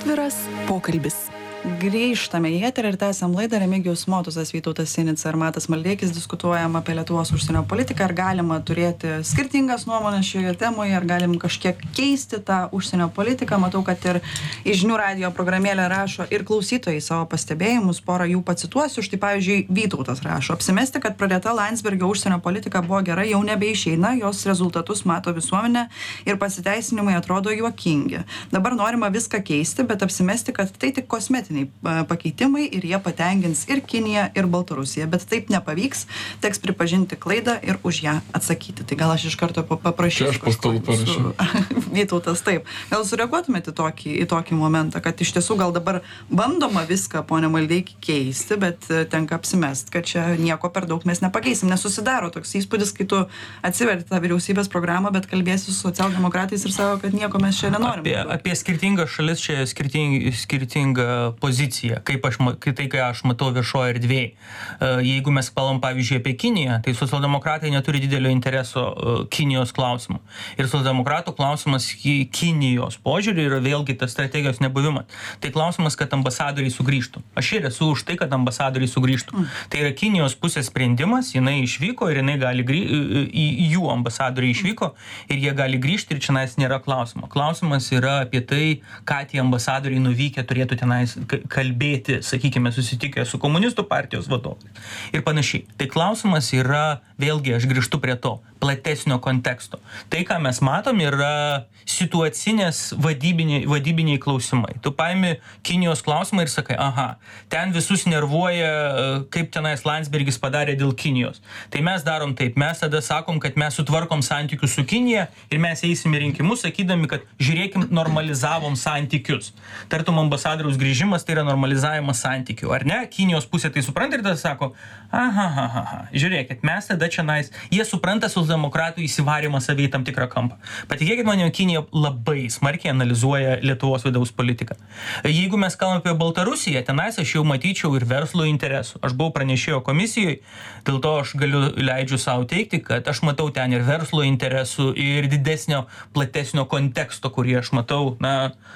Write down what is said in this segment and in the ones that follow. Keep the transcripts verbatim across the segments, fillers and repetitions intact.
Atviras pokalbis. Grįžtame į eterį ir tęsiam laidą. Remigijus Motuzas, Vytautas Sinica ir Matas Maldeikis diskutuojam apie Lietuvos užsienio politiką. Ar galima turėti skirtingas nuomonės šioje temoje, ar galim kažkiek keisti tą užsienio politiką. Matau, kad ir į žinių radijo programėlę rašo ir klausytojai savo pastebėjimus. Porą jų pacituosiu. Štai pavyzdžiui, Vytautas rašo: apsimesti, kad pradėta Landsbergio užsienio politika buvo gera, jau nebeišeina, jos rezultatus mato visuomenė ir pasiteisinimai atrodo juokingi. Dabar norima viską keisti, bet apsimesti, kad tai tik kosmetika pakeitimai ir jie patenkins ir Kiniją, ir Baltarusiją. Bet taip nepavyks, teks pripažinti klaidą ir už ją atsakyti. Tai gal aš iš karto paprašysiu. Čia aš pastalu parašiau. Vytautas, taip. Gal sureaguotumėte į tokį, į tokį momentą, kad iš tiesų gal dabar bandoma viską, ponia Maldeiki, keisti, bet tenka apsimest, kad čia nieko per daug mes nepakeisim. Nesusidaro toks įspūdis, kai tu atsiverti tą vyriausybės programą, bet kalbėsi su socialdemokratais ir sako, kad nieko mes čia nenorim. Apie, apie skirtingas šalis čia skirting, skirtinga pozicija, kaip aš, kai tai, kai aš matau viešoje erdvėje. Jeigu mes kalbam, pavyzdžiui, apie Kiniją, tai socialdemokratai neturi didelio intereso Kinijos klausimų. Ir socialdemokratų klausimas Kinijos požiūrį yra vėlgi tas strategijos nebuvimas. Tai klausimas, kad ambasadoriai sugrįžtų. Aš ir esu už tai, kad ambasadoriai sugrįžtų. Mm. Tai yra Kinijos pusės sprendimas, jinai išvyko ir jinai gali grįžti, jų ambasadoriai išvyko ir jie gali grįžti ir čionais nėra klausimo. Klausimas yra apie tai, ką tie ambasadoriai nuvykę turėtų tenais kalbėti, sakykime, susitikę su komunistų partijos vadovais ir panašiai. Tai klausimas yra, vėlgi, aš grįžtu prie to, platesnio konteksto. Tai, ką mes matom, yra situacinės vadybiniai, vadybiniai klausimai. Tu paimi Kinijos klausimą ir sakai, aha, ten visus nervuoja, kaip tenais Landsbergis padarė dėl Kinijos. Tai mes darom taip, mes tada sakom, kad mes sutvarkom santykius su Kinija ir mes eisim į rinkimus, sakydami, kad žiūrėkim, normalizavom santykius. Tartum ambasadoriaus grįžimas tai yra normalizavimas santykių, ar ne? Kinijos pusė tai supranta ir tada sako, aha, aha, aha, žiūrėkit, mes tada čia nais, jie supranta socialdemokratų įsivarimą savai tam tikrą kampą. Patikėkit manim, Kinija labai smarkiai analizuoja Lietuvos vidaus politiką. Jeigu mes kalbame apie Baltarusiją, tenais aš jau matyčiau ir verslo interesų. Aš buvau pranešėjo komisijoje, dėl to aš galiu leidžiu savo teikti, kad aš matau ten ir verslo interesų, ir didesnio, platesnio konteksto, kurį aš matau, na,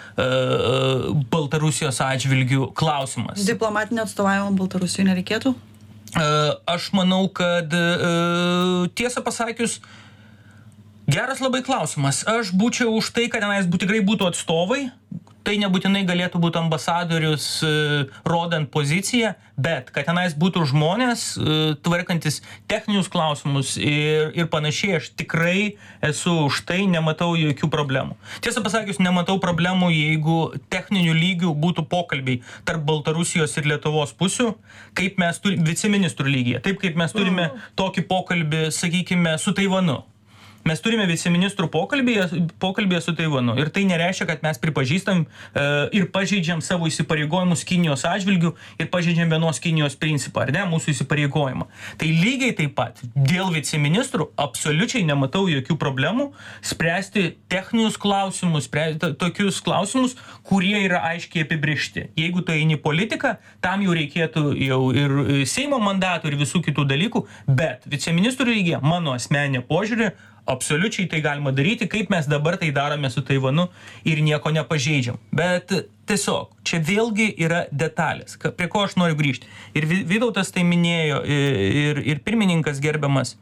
Baltarusijos atžvilgių klausimas. Diplomatinio atstovavimo Baltarusijoje nereikėtų? Aš manau, kad tiesą pasakius, geras labai klausimas. Aš būčiau už tai, kad tenais tikrai būtų atstovai. Tai nebūtinai galėtų būti ambasadorius rodant poziciją, bet kad tenais būtų žmonės tvarkantis techninius klausimus ir, ir panašiai, aš tikrai esu už tai, nematau jokių problemų. Tiesą pasakius, nematau problemų, jeigu techninių lygių būtų pokalbiai tarp Baltarusijos ir Lietuvos pusių, kaip mes turime viceministrų lygyje, taip kaip mes turime tokį pokalbį, sakykime, su Taivanu. Mes turime viceministrų pokalbėje, pokalbėje su Taivanu ir tai nereiškia, kad mes pripažįstam e, ir pažeidžiam savo įsipareigojimus Kinijos atžvilgių ir pažeidžiam vienos Kinijos principą, ar ne, mūsų įsipareigojimą. Tai lygiai taip pat dėl viceministrų absoliučiai nematau jokių problemų spręsti techninius klausimus, spręsti tokius klausimus, kurie yra aiškiai apibrėžti. Jeigu tai eini politiką, tam jau reikėtų jau ir Seimo mandatų ir visų kitų dalykų, bet viceministrų lygyje, mano asmeninė požiūrė, absoliučiai tai galima daryti, kaip mes dabar tai darome su Taivanu ir nieko nepažeidžiam. Bet tiesiog, čia vėlgi yra detalės, prie ko aš noriu grįžti. Ir Vytautas tai minėjo, ir, ir pirmininkas gerbiamas.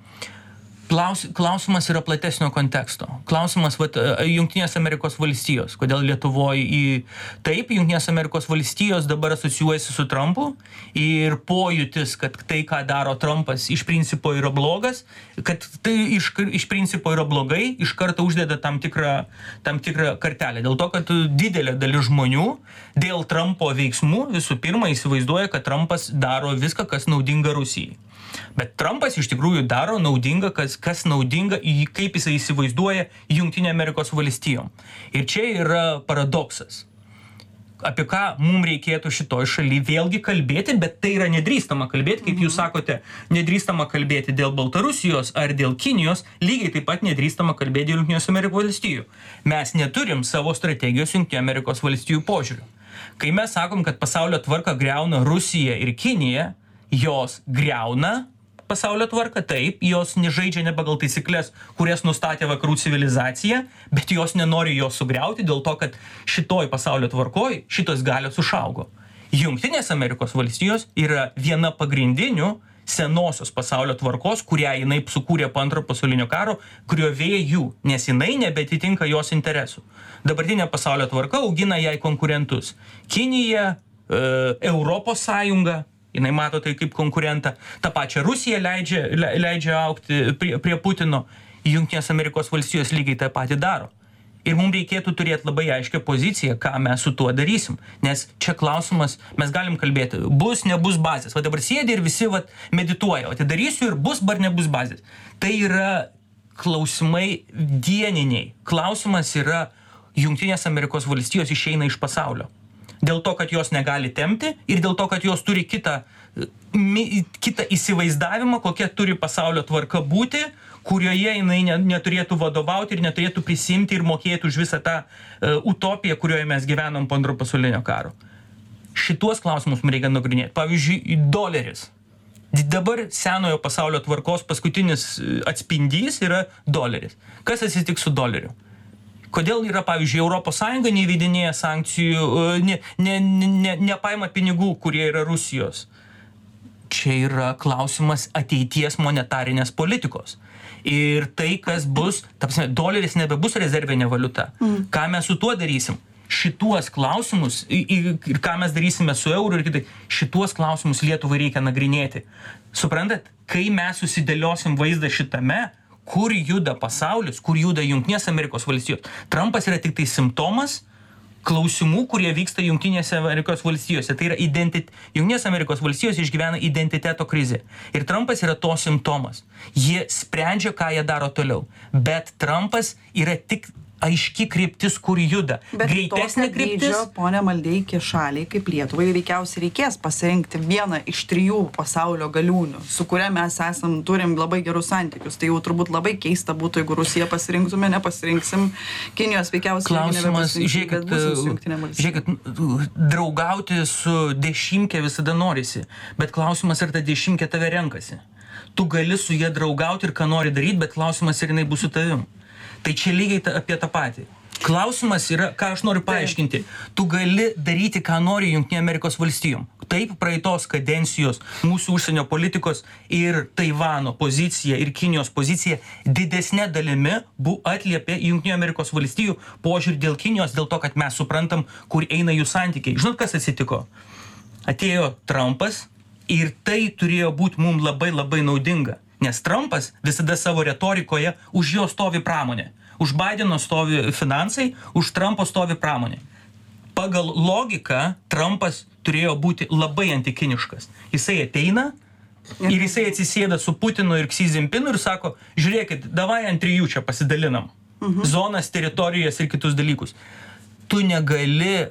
Klausimas yra platesnio konteksto. Klausimas, vat, Jungtinės Amerikos valstijos. Kodėl Lietuvoje į... Taip, Jungtinės Amerikos valstijos dabar asocijuojasi su Trumpu ir pojūtis, kad tai, ką daro Trumpas, iš principo yra blogas, kad tai iš, iš principo yra blogai, iš karto uždeda tam tikrą, tam tikrą kartelę. Dėl to, kad didelė dalis žmonių dėl Trumpo veiksmų visų pirma įsivaizduoja, kad Trumpas daro viską, kas naudinga Rusijai. Bet Trumpas iš tikrųjų daro naudinga, kas, kas naudinga, kaip jisai įsivaizduoja Jungtinė Amerikos valstijom. Ir čia yra paradoksas. Apie ką mums reikėtų šitoj šaly vėlgi kalbėti, bet tai yra nedrįstama kalbėti, kaip jūs sakote, nedrįstama kalbėti dėl Baltarusijos ar dėl Kinijos, lygiai taip pat nedrįstama kalbėti dėl Jungtinės Amerikos valstijų. Mes neturim savo strategijos Jungtinė Amerikos valstijų požiūrių. Kai mes sakom, kad pasaulio tvarką griauna Rusija ir Kinija, jos griauna pasaulio tvarką, taip, jos nežaidžia ne pagal taisyklės, kurias nustatė vakarų civilizacija, bet jos nenori jos sugriauti dėl to, kad šitoj pasaulio tvarkoj šitos galios užaugo. Jungtinės Amerikos valstijos yra viena pagrindinių senosios pasaulio tvarkos, kurią jinai sukūrė po antro pasaulinio karo, kurio vėja jų, nes jinai nebetitinka jos interesų. Dabartinė pasaulio tvarka augina jai konkurentus. Kinija, e, Europos Sąjunga, jinai mato tai kaip konkurentą, tą pačią Rusiją leidžia, le, leidžia augti prie, prie Putino, Jungtinės Amerikos valstijos lygiai tą patį daro. Ir mums reikėtų turėti labai aiškią poziciją, ką mes su tuo darysim. Nes čia klausimas, mes galim kalbėti, bus, nebus bazės. Va dabar sėdi ir visi va, medituoja, o atidarysiu ir bus, ar nebus bazės. Tai yra klausimai dieniniai. Klausimas yra, Jungtinės Amerikos valstijos išeina iš pasaulio. Dėl to, kad jos negali tempti ir dėl to, kad jos turi kitą, kitą įsivaizdavimą, kokia turi pasaulio tvarka būti, kurioje jinai neturėtų vadovauti ir neturėtų prisimti ir mokėti už visą tą uh, utopiją, kurioje mes gyvenom po antro pasaulinio karo. Šituos klausimus mums reikia nagrinėti. Pavyzdžiui, doleris. Dabar senojo pasaulio tvarkos paskutinis atspindys yra doleris. Kas atsitiks su doleriu? Kodėl yra, pavyzdžiui, Europos Sąjunga neįvedinėja sankcijų, ne, ne, ne, nepaima pinigų, kurie yra Rusijos? Čia yra klausimas ateities monetarinės politikos. Ir tai, kas bus, tapsime, doleris nebebus rezervinė valiuta. Mm. Ką mes su tuo darysim? Šituos klausimus, ir ką mes darysime su euru ir kitai, šituos klausimus Lietuvai reikia nagrinėti. Suprantat, kai mes susidėliosim vaizdą šitame, kur juda pasaulis, kur juda Jungtinės Amerikos valstijos. Trumpas yra tik tai simptomas klausimų, kurie vyksta Jungtinėse Amerikos valstijose. Tai yra identit... Jungtinės Amerikos valstijos išgyvena identiteto krizę. Ir Trumpas yra to simptomas. Jie sprendžia, ką jie daro toliau. Bet Trumpas yra tik aiški kryptis, kur juda. Bet greitesnė kryptis. Dydžio, ponia Maldeiki, šaliai kaip Lietuvai veikiausiai reikės pasirinkti vieną iš trijų pasaulio galiūnių, su kuria mes esam, turim labai gerus santykius. Tai jau turbūt labai keista būtų, jeigu Rusiją pasirinktume, nepasirinksim Kinijos veikiausiai. Klausimas, žiūrėkit, žiūrėkit, draugauti su dešimke visada norisi, bet klausimas, ar ta dešimkė tave renkasi. Tu gali su jie draugauti ir ką nori daryti, bet klausimas, ar jinai bus su tavim. Tai čia lygiai ta, apie tą patį. Klausimas yra, ką aš noriu paaiškinti. Tu gali daryti, ką nori Jungtinė Amerikos valstijom. Taip, praeitos kadencijos mūsų užsienio politikos ir Taivano pozicija ir Kinijos pozicija didesnė dalimi buvo atliepė Jungtinė Amerikos valstijų požiūrį dėl Kinijos, dėl to, kad mes suprantam, kur eina jų santykiai. Žinot, kas atsitiko? Atėjo Trumpas ir tai turėjo būti mums labai labai naudinga. Nes Trumpas visada savo retorikoje už jo stovi pramonė. Už Bideno stovi finansai, už Trumpo stovi pramonė. Pagal logiką Trumpas turėjo būti labai antikiniškas. Jisai ateina ir jisai atsisėda su Putinu ir Xi Jinpingu ir sako, žiūrėkit, davai ant trijų čia pasidalinam. Mhm. Zonas, teritorijas ir kitus dalykus. Tu negali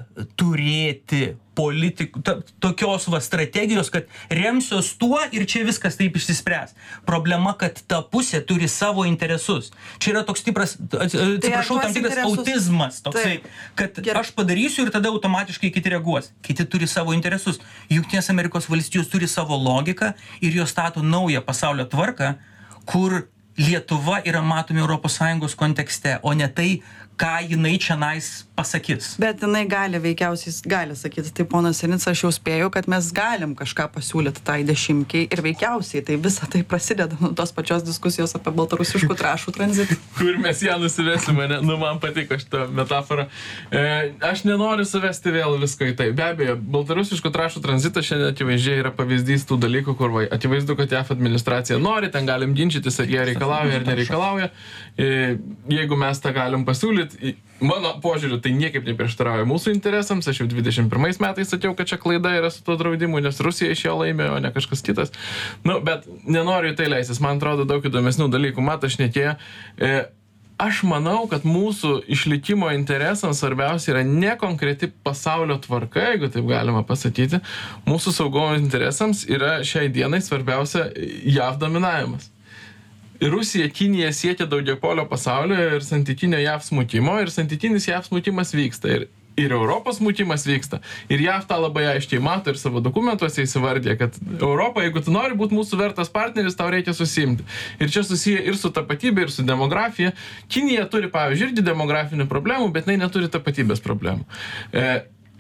turėti politikų, ta, tokios va strategijos, kad remsios tuo ir čia viskas taip išsispręs. Problema, kad ta pusė turi savo interesus. Čia yra toks stipras, atsiprašau, tam tikras autizmas, toksai, kad Gerai. Aš padarysiu ir tada automatiškai kiti reaguos. Kiti turi savo interesus. Jungtinės Amerikos valstijos turi savo logiką ir jos stato naują pasaulio tvarką, kur Lietuva yra matomi Europos Sąjungos kontekste, o ne tai, ką jinai čianais pasakys. Bet jinai gali, veikiausiai gali sakyti, tai ponas Sinica, aš jau spėjau, kad mes galim kažką pasiūlyti tai dešimkiai ir veikiausiai tai visa tai prasideda nuo tos pačios diskusijos apie baltarusiškų trąšų tranzitą. Kur mes ją nusivesime, ne? Nu, man patiko šitą metaforą. E, aš nenoriu suvesti vėl visko į tai. Be abejo, baltarusiškų trąšų tranzitas šiandien akivaizdžiai yra pavyzdys tų dalykų, kur vai, akivaizdu, kad J A F administracija nori, ten galim ginčytis, ar jie reikalauja ar nereikalauja. E, jeigu mes tą galim pasiūlyti, mano požiūriu, tai niekaip neprieštarauja mūsų interesams. Aš jau dvidešimt pirmais metais sakiau, kad čia klaida yra su tuo draudimu, nes Rusija iš jo laimėjo, o ne kažkas kitas. Nu, bet nenoriu į tai leistis. Man atrodo daug įdomesnių dalykų. Matas šnekėjo. E, aš manau, kad mūsų išlikimo interesams svarbiausia yra ne konkreti pasaulio tvarka, jeigu taip galima pasakyti. Mūsų saugumo interesams yra šiai dienai svarbiausia J A V dominavimas. Rusija, Kinija siekia daugiapolio pasaulio ir santykinio J A V smukimo ir santykinis J A V smukimas vyksta. Ir ir Europos smūkimas vyksta. Ir JAV tą labai aiškiai mato ir savo dokumentuose įsivardė, kad Europa, jeigu tu nori būti mūsų vertas partneris, tau reikia susiimti. Ir čia susiję ir su tapatybė, ir su demografija. Kinija turi, pavyzdžiui, irgi demografinių problemų, bet jinai neturi tapatybės problemų. E,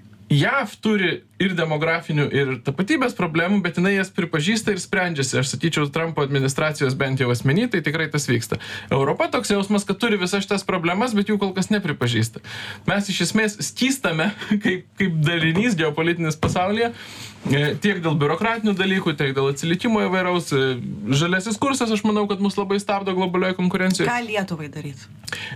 JAV turi ir demografinių, ir tapatybės problemų, bet jinai jas pripažįsta ir sprendžiasi. Aš sakyčiau, Trumpo administracijos bent jau asmenį, tai tikrai tas vyksta. Europa toks jausmas, kad turi visas šitas problemas, bet jų kol kas nepripažįsta. Mes iš esmės skystame kaip, kaip dalinys geopolitinis pasaulyje, tiek dėl biurokratinių dalykų, tiek dėl atsilikimo įvairaus. Žaliasis kursas, aš manau, kad mus labai stabdo globalioje konkurencijoje. Ką Lietuvai daryti?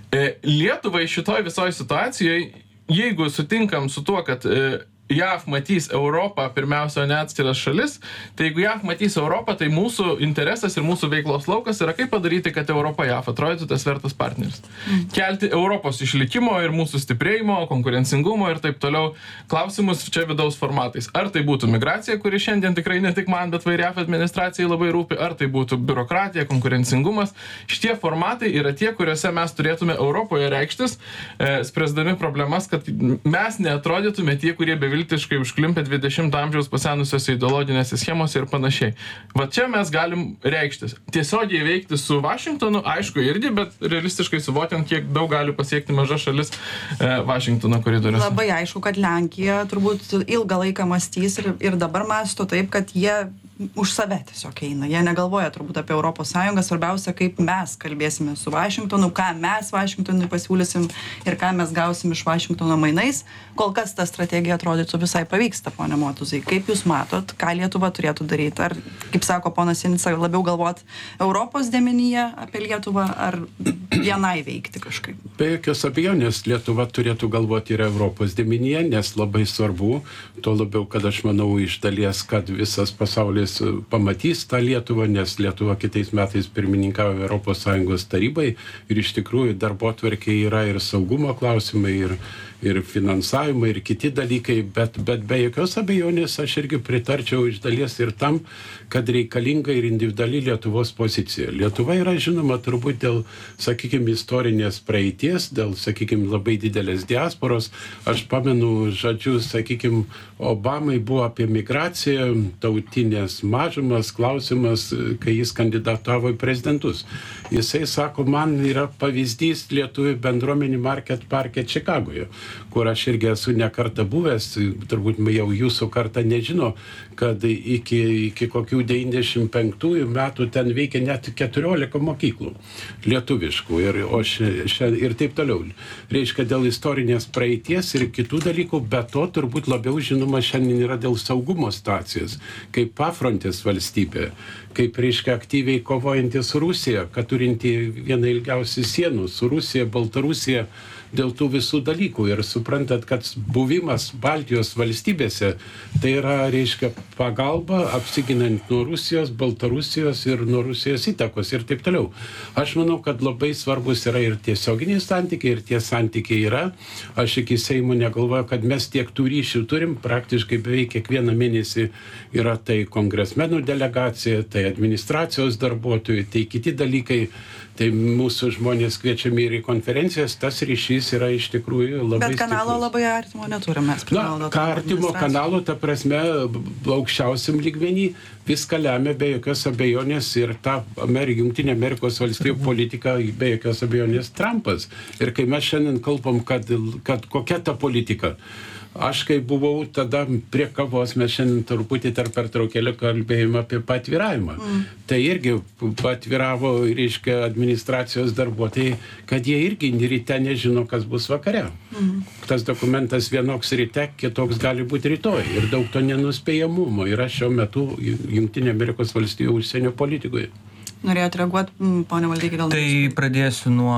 Lietuvai šitoj visoje situacijoje, jeigu sutinkam su tuo, kad e, JAV matys Europą, pirmiausia, ne atskiras šalis, tai jeigu JAV matys Europą, tai mūsų interesas ir mūsų veiklos laukas yra kaip padaryti, kad Europa JAV atrodytų tas vertas partneris. Mm. Kelti Europos išlikimo ir mūsų stiprėjimo, konkurencingumo ir taip toliau klausimus čia vidaus formatais. Ar tai būtų migracija, kuri šiandien tikrai ne tik man, bet JAV administracijai labai rūpi, ar tai būtų biurokratija, konkurencingumas. Šitie formatai yra tie, kuriuose mes turėtume Europoje reikštis, e, spręsdami problemas, kad mes neatrodytume tie, kurie beviltiškai užklimpę dvidešimto amžiaus pasenusiose ideologinėse schemose ir panašiai. Va čia mes galim reikštis. Tiesiogiai veikti su Vašingtonu, aišku, irgi, bet realistiškai suvokiant, kiek daug gali pasiekti maža šalis e, Vašingtono koridoriuose. Labai aišku, kad Lenkija turbūt ilgą laiką mąstys ir, ir dabar mąsto taip, kad jie už save tiesiog eina. Jie negalvoja turbūt apie Europos Sąjungą, svarbiausia, kaip mes kalbėsime su Vašingtonu, ką mes Vašingtonui pasiūlysim ir ką mes gausim iš Vašingtono mainais. Kol kas ta strategija atrodytų visai pavyksta, pone Motuzai. Kaip jūs matot, ką Lietuva turėtų daryti? Ar, kaip sako ponas Sinica, labiau galvot Europos dėmenyje apie Lietuvą, ar vienai veikti kažkaip? Be jokios abejonės Lietuva turėtų galvoti ir Europos dėmenyje, nes labai svarbu, tuo labiau, kad aš manau iš dalies, kad visas pasaulis pamatys tą Lietuvą, nes Lietuva kitais metais pirmininkauja Europos Sąjungos tarybai ir iš tikrųjų darbotvarkėje yra ir saugumo klausimai, ir, ir finansavimai, ir kiti dalykai, bet, bet be jokios abejonės aš irgi pritarčiau iš dalies ir tam, kad reikalinga ir individuali Lietuvos pozicija. Lietuva yra žinoma turbūt dėl, sakykime, istorinės praeities, dėl, sakykime, labai didelės diasporos. Aš pamenu žodžius, sakykime, Obamai buvo apie migraciją, tautinės mažumas, klausimas, kai jis kandidatavo į prezidentus. Jisai sako, man yra pavyzdys lietuvių bendruomenį Market Parke Čikagoje, kur aš irgi esu ne kartą buvęs, turbūt jau jūsų kartą nežino, kad iki, iki kokių devyniasdešimt penktųjų metų ten veikia net keturiolika mokyklų lietuviškų ir, o šia, šia, ir taip toliau. Reiškia dėl istorinės praeities ir kitų dalykų, bet to turbūt labiau žinoma šiandien yra dėl saugumo situacijos, kaip pafrontės valstybė, kaip reiškia aktyviai kovojanti su Rusija, kad turinti vieną ilgiausių sienų su Rusija, Baltarusija, dėl tų visų dalykų. Ir suprantat, kad buvimas Baltijos valstybėse tai yra, reiškia, pagalba apsiginant nuo Rusijos, Baltarusijos ir nuo Rusijos įtakos ir taip toliau. Aš manau, kad labai svarbus yra ir tiesioginiai santykiai, ir tie santykiai yra. Aš iki Seimo negalvoju, kad mes tiek tų ryšių turim, praktiškai beveik kiekvieną mėnesį yra tai kongresmenų delegacija, tai administracijos darbuotojai, tai kiti dalykai. Tai mūsų žmonės kviečiami ir į konferencijas, tas ryšys yra iš tikrųjų labai stiprus. Bet kanalo labai artimo neturime. Na, ką artimo kanalo, ta prasme, aukščiausiam lygmenį viską lemia be jokios abejonės ir ta Ameri- Jungtinė Amerikos valstijų politika be jokios abejonės Trumpas. Ir kai mes šiandien kalbam, kad, kad kokia ta politika, aš kai buvau tada prie kavos, mes šiandien truputį tarp pertraukėlio kalbėjome apie patviravimą. Mm. Tai irgi patviravo, reiškia, administracijos darbuotojai, kad jie irgi ryte nežino, kas bus vakare. Mm. Tas dokumentas vienoks ryte, kitoks gali būti rytoj. Ir daug to nenuspėjamumo yra šiuo metu Jungtinė Amerikos valstijų užsienio politikoje. Norėjote reaguoti, ponia Maldeiki, gal? Tai pradėsiu nuo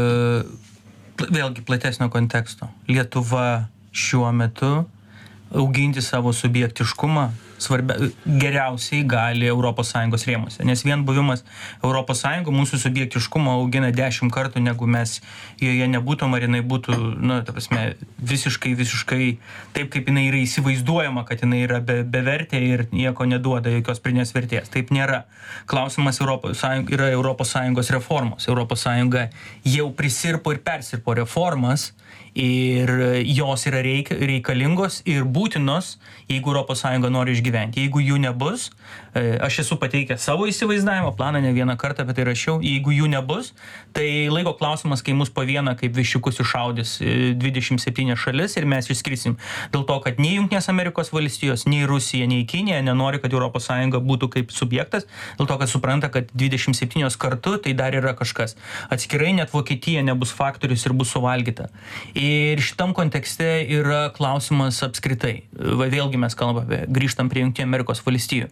e, vėlgi platesnio konteksto. Lietuva šiuo metu auginti savo subjektiškumą svarbia, geriausiai gali Europos Sąjungos rėmuose. Nes vien buvimas Europos Sąjungo mūsų subjektiškumą augina dešimt kartų, negu mes joje nebūtum, ar jinai būtų, nu, ta prasme, visiškai, visiškai taip, kaip jinai yra įsivaizduojama, kad jinai yra be, bevertė ir nieko neduoda, jokios pridėtinės vertės. Taip nėra. Klausimas Europos Sąjung, yra Europos Sąjungos reformos. Europos Sąjunga jau prisirpo ir persirpo reformas ir jos yra reik, reikalingos ir būtinos, jeigu Europos Sąjunga nori išgyventi. Jeigu jų nebus, aš esu pateikęs savo įsivaizdavimo planą, ne vieną kartą apie tai rašiau, jeigu jų nebus, tai laiko klausimas, kai mus po vieną kaip viščiukus iššaudys dvidešimt septynias šalis ir mes išskrisim. Dėl to, kad nei Jungtinės Amerikos valstijos, nei Rusija, nei Kinija nenori, kad Europos Sąjunga būtų kaip subjektas, dėl to, kad supranta, kad dvidešimt septynios kartu tai dar yra kažkas. Atskirai net Vokietija nebus faktorius ir bus suvalgyta. Ir šitam kontekste yra klausimas apskritai. Va, vėlgi mes kalbame, grįžtam prie Jungtinių Amerikos valstijų.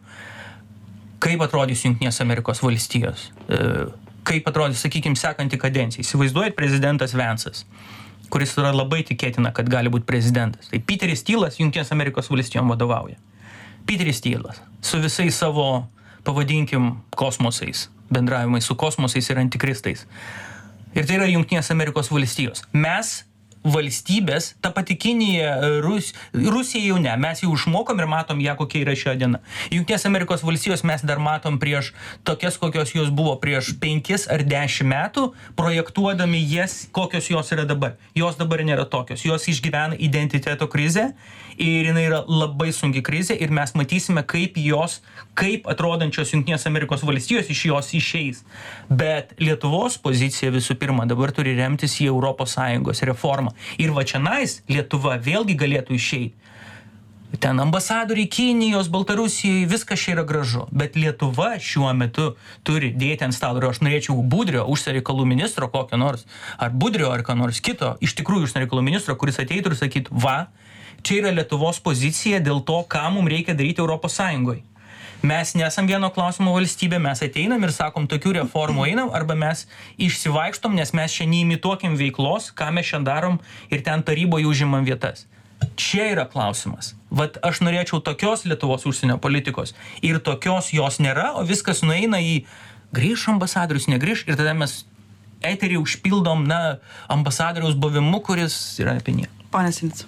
Kaip atrodys Jungtinės Amerikos valstijos? Kaip atrodys, sakykime, sekanti kadencija? Įsivaizduojat prezidentas Vance'as, kuris yra labai tikėtina, kad gali būti prezidentas. Tai Peteris Steelas Jungtinės Amerikos valstijom vadovauja. Peteris Steelas su visais savo, pavadinkim, kosmosais, bendravimais su kosmosais ir antikristais. Ir tai yra Jungtinės Amerikos valstijos. Mes valstybės, ta pati Kinija, Rus, Rusija jau ne, mes jau išmokom ir matom ją, kokia yra šio diena. Jungtinės Amerikos valstijos mes dar matom prieš tokias, kokios jos buvo prieš penkis ar dešimt metų, projektuodami jas, kokios jos yra dabar. Jos dabar nėra tokios. Jos išgyvena identiteto krizę ir jinai yra labai sunki krizė ir mes matysime, kaip jos, kaip atrodančios Jungtinės Amerikos valstijos iš jos išeis. Bet Lietuvos pozicija visų pirma dabar turi remtis į Europos Sąjungos reformą. Ir va čianais Lietuva vėlgi galėtų išeiti. Ten ambasadoriai Kinijos, Baltarusijai, viskas čia yra gražu. Bet Lietuva šiuo metu turi dėti ant stalo. Ir aš norėčiau Budrio, užsienio reikalų ministro kokio nors, ar Budrio, ar ką nors kito, iš tikrųjų užsienio reikalų ministro, kuris ateitų ir sakytų, va, čia yra Lietuvos pozicija dėl to, ką mums reikia daryti Europos Sąjungoje. Mes nesam vieno klausimo valstybė, mes ateinam ir sakom, tokių reformų einam, arba mes išsivaikštom, nes mes čia neimituokim veiklos, ką mes čia darom ir ten taryboje užimam vietas. Čia yra klausimas. Vat aš norėčiau tokios Lietuvos užsienio politikos ir tokios jos nėra, o viskas nueina į grįž ambasadorius, negrįž ir tada mes eterį užpildom, na, ambasadoriaus buvimu, kuris yra apie nieką. Pone Sinica.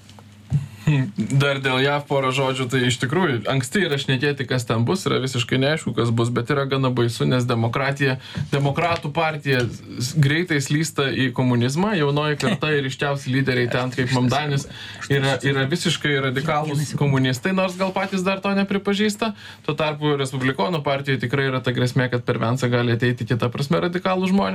Dar dėl J A V porą žodžių, tai iš tikrųjų anksti yra šnekėti, kas ten bus, yra visiškai neaišku, kas bus, bet yra gana baisu, nes demokratija, demokratų partija greitai slysta į komunizmą, jaunoji karta ir iščiausi lyderiai ten kaip Mamdanis yra, yra visiškai radikalūs komunistai, nors gal patys dar to nepripažįsta. Tuo tarpu Respublikonų partijoje tikrai yra ta grėsmė, kad per Vencą gali ateiti kita prasme radikalų žmonės.